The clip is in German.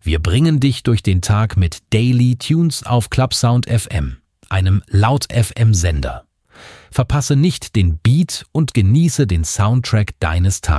Wir bringen dich durch den Tag mit Daily Tunes auf Clubsound FM, einem Laut-FM-Sender. Verpasse nicht den Beat und genieße den Soundtrack deines Tages.